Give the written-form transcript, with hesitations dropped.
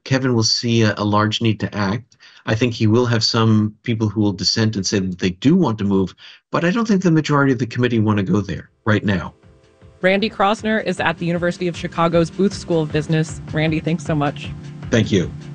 Kevin will see a large need to act. I think he will have some people who will dissent and say that they do want to move, but I don't think the majority of the committee want to go there right now. Randy Krosner is at the University of Chicago's Booth School of Business. Randy, thanks so much. Thank you.